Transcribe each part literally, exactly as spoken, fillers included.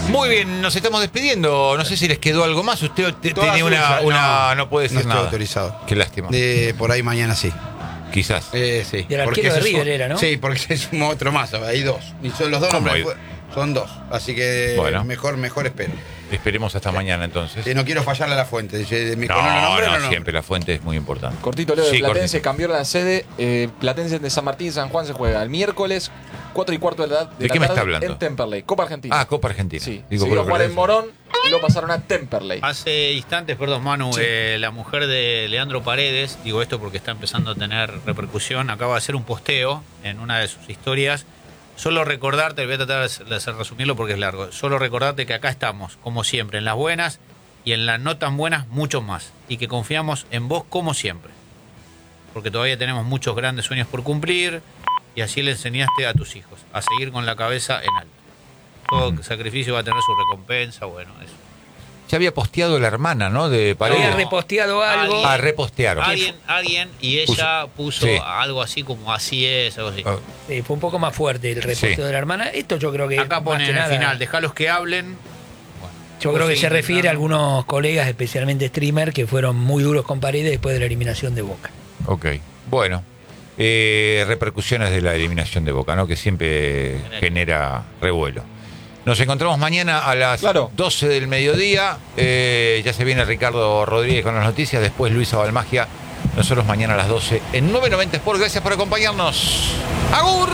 Muy bien, nos estamos despidiendo. No sé si les quedó algo más. Usted te, tiene una, una. No, no puede decir no estoy nada. autorizado. Qué lástima. De, por ahí mañana sí. Quizás. Eh, sí. Y el arquero de River era, ¿no? Sí, porque se sumó otro más. Hay dos. Y son los dos ¿Cómo nombres. hay? Son dos. Así que Bueno. mejor, mejor espero. Esperemos hasta mañana entonces. Eh, no quiero fallarle a la fuente. Dice, ¿me No, conoce el nombre no, o no? siempre la fuente es muy importante. Cortito, Leo, de Sí, Platense cortito. cambió la sede. Eh, Platense de San Martín y San Juan se juega el miércoles, cuatro y cuarto de la, de ¿De la qué me tarde está hablando? en Temperley, Copa Argentina. Ah, Copa Argentina. Sí, Digo, se iba a por jugar en Platense. Morón y lo pasaron a Temperley. Hace instantes, perdón, Manu, Sí. eh, la mujer de Leandro Paredes, digo esto porque está empezando a tener repercusión, acaba de hacer un posteo en una de sus historias. Solo recordarte, voy a tratar de hacer resumirlo porque es largo, solo recordarte que acá estamos, como siempre, en las buenas y en las no tan buenas, mucho más. Y que confiamos en vos como siempre. Porque todavía tenemos muchos grandes sueños por cumplir y así le enseñaste a tus hijos, a seguir con la cabeza en alto. Todo sacrificio va a tener su recompensa, bueno, eso. Ya había posteado la hermana, ¿no? De Paredes. Había reposteado algo. Ah, repostearon. Alguien, alguien, y ella puso, Sí. algo así como así es, algo así. Ah, Sí, fue un poco más fuerte el reposteo Sí. de la hermana. Esto yo creo que Acá más pone que en el nada, final, dejalos que hablen. Bueno, yo vos creo que seguís se refiere a intentando. algunos colegas, especialmente streamer, que fueron muy duros con Paredes después de la eliminación de Boca. ok. Bueno. Eh, repercusiones de la eliminación de Boca, ¿no? Que siempre genera revuelo. Nos encontramos mañana a las Claro. doce del mediodía. Eh, ya se viene Ricardo Rodríguez con las noticias. Después Luisa Balmagia. Nosotros mañana a las doce en nueve noventa Sport. Gracias por acompañarnos. ¡Agur!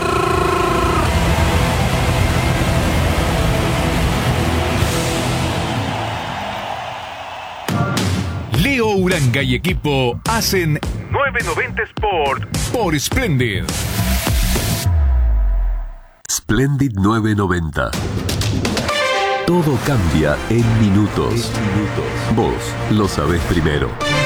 Leo Uranga y equipo hacen nueve noventa Sport por Splendid. Splendid nueve noventa. Todo cambia en minutos. Vos lo sabés primero.